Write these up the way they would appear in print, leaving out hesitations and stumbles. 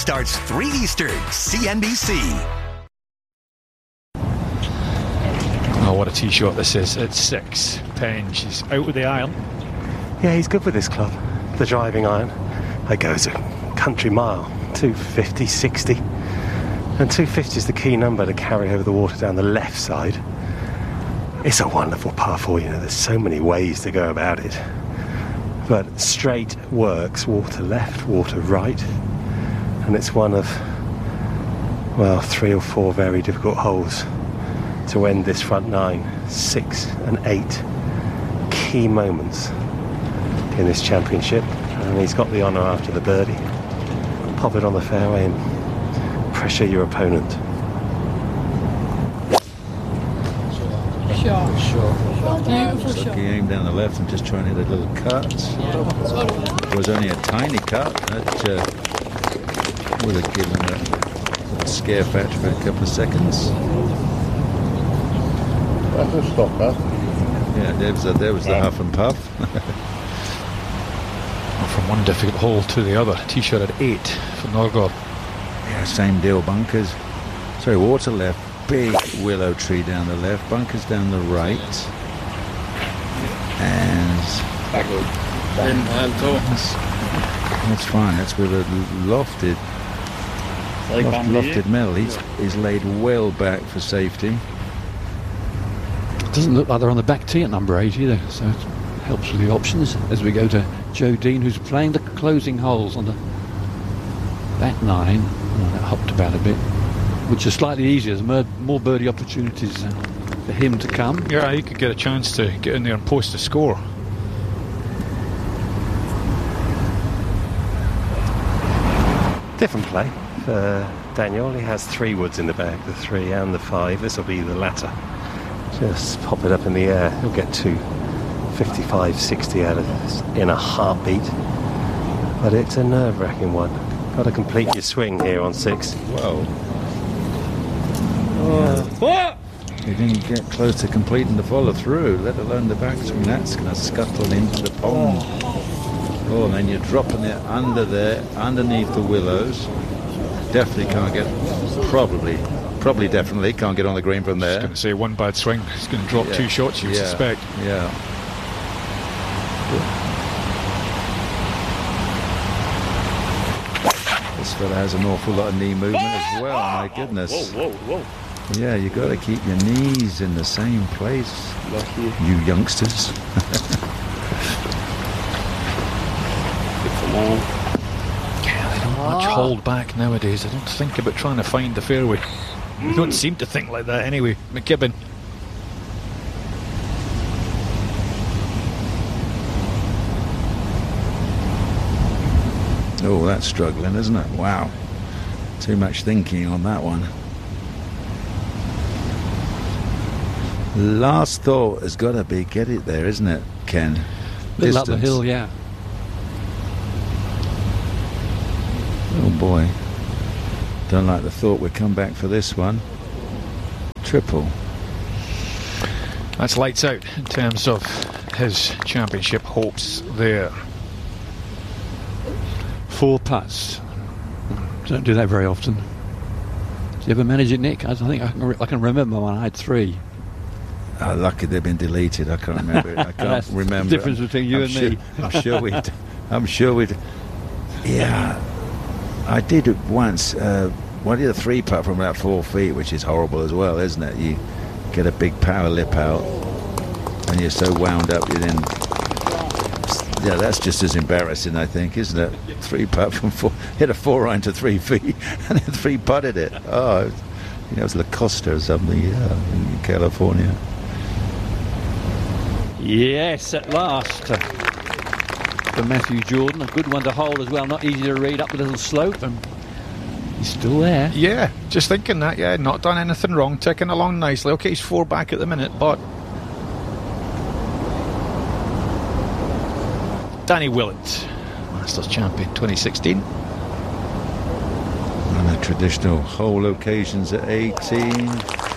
starts 3 Eastern, CNBC. Oh, what a tee shot this is. It's 6. Penge is out with the iron. Yeah, he's good with this club. The driving iron. That goes a country mile. 250, 60. And 250 is the key number to carry over the water down the left side. It's a wonderful par 4, you know, there's so many ways to go about it. But straight works, water left, water right. And it's one of, well, 3 or 4 very difficult holes to end this front 9. 6 and 8 key moments in this championship. And he's got the honour after the birdie. Pop it on the fairway and pressure your opponent. Looks like he aimed down the left and just trying to hit a little cut. It was only a tiny cut. That would have given a scare factor for a couple of seconds. That's a stop, that. Yeah, there was the huff and puff. From one difficult hole to the other. Tee shot at 8 for Norgård. Yeah, same deal. Bunkers. Sorry, water left. Big willow tree down the left. Bunkers down the right. And that's fine. That's with a lofted metal. He's laid well back for safety. It doesn't look like they're on the back tee at number 8 either, so it helps with the options as we go to Joe Dean, who's playing the closing holes on the back 9. Oh, that hopped about a bit, which is slightly easier. There's more birdie opportunities for him to come. Yeah, he could get a chance to get in there and post a score. Different play for Daniel. He has 3 woods in the bag, the 3 and the 5. This will be the latter. Just pop it up in the air. He'll get 255, 60 out of this in a heartbeat. But it's a nerve-wracking one. Got to complete your swing here on 6. Whoa. He didn't get close to completing the follow through, let alone the backswing. That's going to scuttle into the pond. Oh, and then you're dropping it under there, underneath the willows. Definitely can't get, definitely can't get on the green from there. I was going to say one bad swing. He's going to drop 2 shots, you suspect. Yeah. This fella has an awful lot of knee movement as well, my goodness. Whoa. Yeah, you got to keep your knees in the same place, Lucky. you youngsters. They don't much hold back nowadays. They don't think about trying to find the fairway. They don't seem to think like that anyway. McKibben. Oh, that's struggling, isn't it? Wow. Too much thinking on that one. Last thought has got to be get it there, isn't it, Ken? Little up the hill, yeah. Oh boy. Don't like the thought we'd come back for this one. Triple. That's lights out in terms of his championship hopes there. 4 putts. Don't do that very often. Do you ever manage it, Nick? I think I can remember when I had 3. Lucky they've been deleted. I can't remember it. I can't That's remember. the difference between you and me. I'm sure we'd. Yeah, I did it once. I did a 3 putt from about 4 feet, which is horrible as well, isn't it? You get a big power lip out, and you're so wound up. You then. Yeah, that's just as embarrassing, I think, isn't it? 3 putt from 4, hit a 4-iron to 3 feet, and then 3 putted it. Oh, it was La Costa or something in California. Yes, at last. For Matthew Jordan, a good one to hold as well. Not easy to read up the little slope, and he's still there. Yeah, just thinking that. Yeah, not done anything wrong, ticking along nicely. Okay, he's 4 back at the minute, but Danny Willett, Masters champion 2016. And the traditional hole occasions at 18.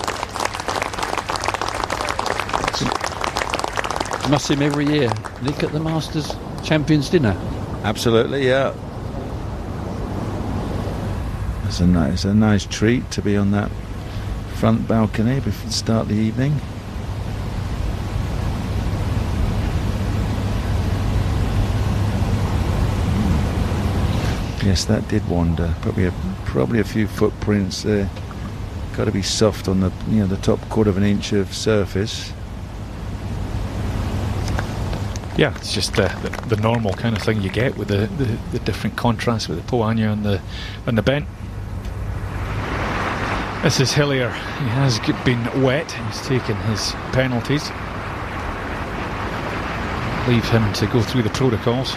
You must see him every year, Nick, at the Masters Champions Dinner. Absolutely, yeah. It's a nice treat to be on that front balcony before the start of the evening. Yes, that did wander. Probably a few footprints there. Got to be soft on the the top quarter of an inch of surface. Yeah, it's just the normal kind of thing you get with the different contrasts with the Poa annua and the bent. This is Hillier. He has been wet. He's taken his penalties. Leave him to go through the protocols.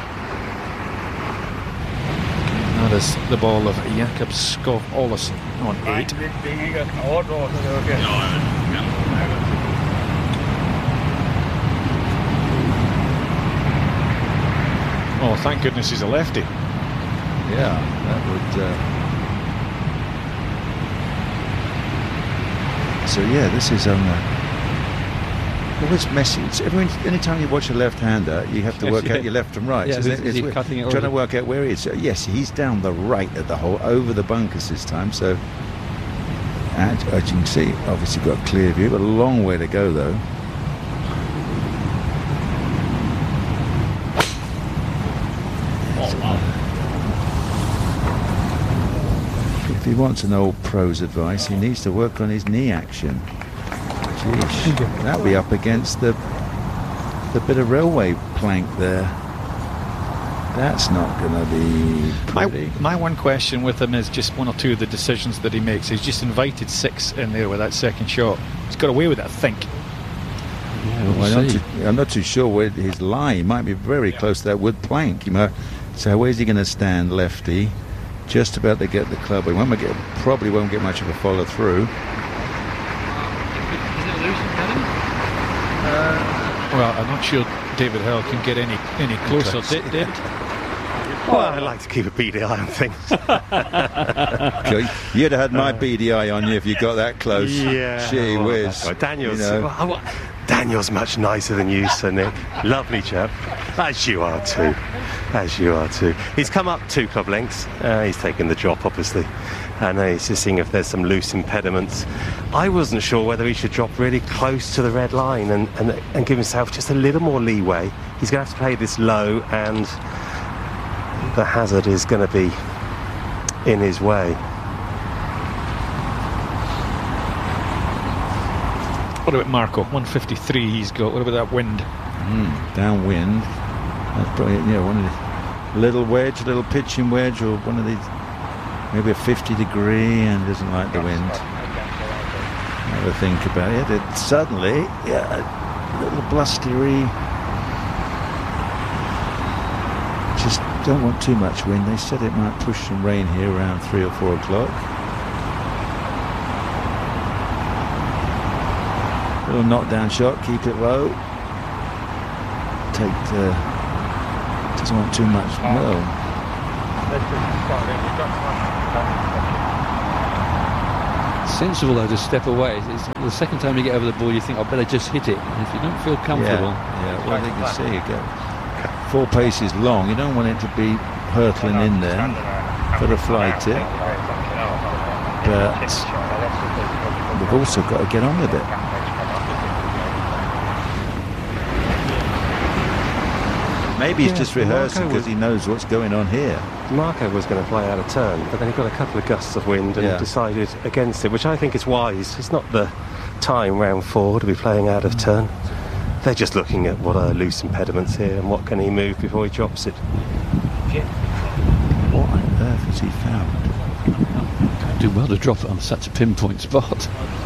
That is the ball of Jakob Skov Olesen on 8. Oh, thank goodness he's a lefty. Yeah, that would. So yeah, this is always messy. Anytime you watch a left-hander, you have to work out your left and right. Yeah, so is he cutting it trying to work out where he is. So yes, he's down the right at the hole, over the bunkers this time. So, as you can see, obviously got a clear view, but a long way to go though. If he wants an old pro's advice, he needs to work on his knee action. Jeez, that'll be up against the bit of railway plank there. That's not going to be pretty. My one question with him is just one or two of the decisions that he makes. He's just invited 6 in there with that second shot. He's got away with it, I think. Yeah, Well, I'm not too sure where his lie. He might be very close to that wood plank. So where's he going to stand, lefty? Just about to get the club. He probably won't get much of a follow through. Well, I'm not sure David Hill can get any closer. David? Well, I like to keep a beady eye on things. Okay. You'd have had my beady eye on you if you got that close. Yeah. Gee well, whiz. right. Daniel's much nicer than you, Sir Nick. Lovely chap. As you are too. He's come up 2 club lengths. He's taken the drop, obviously. And he's just seeing if there's some loose impediments. I wasn't sure whether he should drop really close to the red line and give himself just a little more leeway. He's going to have to play this low, and the hazard is going to be in his way. What about Marco? 153 he's got. What about that wind? Downwind. That's probably one of the little wedge, little pitching wedge, or one of these, maybe a 50 degree, and doesn't like the wind. Have a think about it. It suddenly, a little blustery. Just don't want too much wind. They said it might push some rain here around 3 or 4 o'clock. Little knockdown shot, keep it low. Doesn't want too much. No. Sensible though to step away. It's the second time you get over the ball, you think I better just hit it. And if you don't feel comfortable, well, you can see you go 4 paces long. You don't want it to be hurtling in there for the fly tip. But we've also got to get on with it. Maybe he's just rehearsing because he knows what's going on here. Marco was going to play out of turn, but then he got a couple of gusts of wind and decided against it, which I think is wise. It's not the time, round 4, to be playing out of turn. They're just looking at what are loose impediments here and what can he move before he drops it. What on earth has he found? can't do well to drop it on such a pinpoint spot.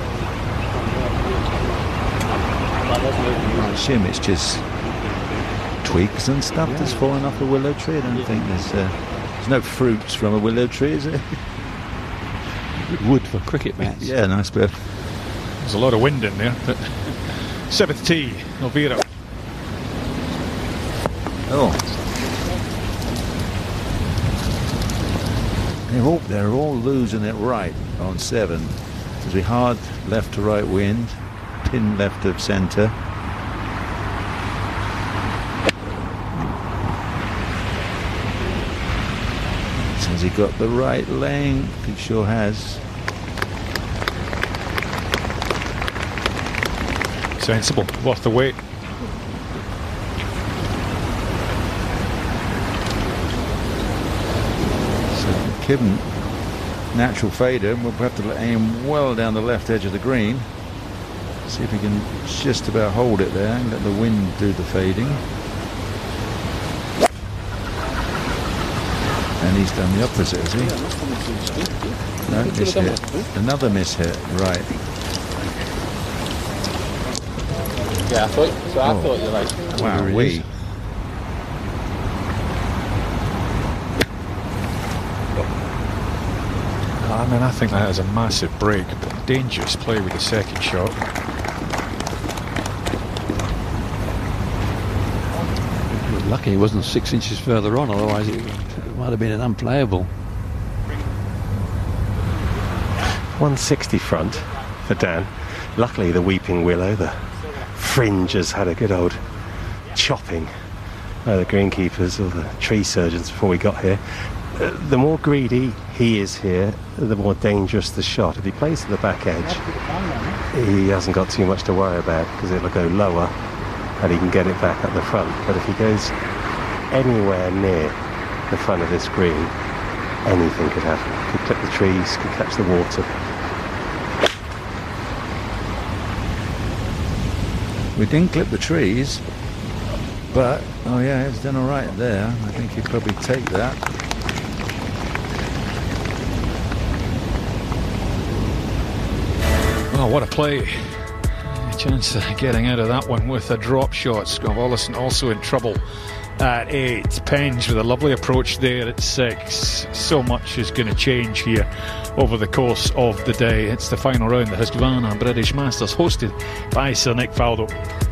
I assume it's just twigs and stuff that's fallen off a willow tree. I don't think there's no fruits from a willow tree, is it? Good wood for cricket bats. Yeah, nice bit. There's a lot of wind in there. But 7th tee, Elvira. They're all losing it right on 7. There's a hard left to right wind, pin left of centre. Has he got the right length? He sure has. Sensible, worth the wait. So McKibben, natural fader. We'll have to aim well down the left edge of the green. See if we can just about hold it there and let the wind do the fading. And he's done the opposite, has he? No, miss hit. Another miss hit, right. Yeah, I thought you like. Wow, I mean, I think that is a massive break, but dangerous play with the second shot. Lucky he wasn't 6 inches further on, otherwise it might have been an unplayable. 160 front for Dan. Luckily the Weeping Willow, the fringe, has had a good old chopping by the greenkeepers or the tree surgeons before we got here. The more greedy he is here, the more dangerous the shot. If he plays to the back edge, he hasn't got too much to worry about because it'll go lower and he can get it back at the front. But if he goes anywhere near the front of this green, anything could happen. Could clip the trees, could catch the water. We didn't clip the trees, but oh yeah, it's done all right there. I think he'd probably take that. Oh, what a play. A chance of getting out of that one with a drop shot. Scott Ollison also in trouble at 8. Penge with a lovely approach there at 6. So much is going to change here over the course of the day. It's the final round, the Husqvarna British Masters, hosted by Sir Nick Faldo.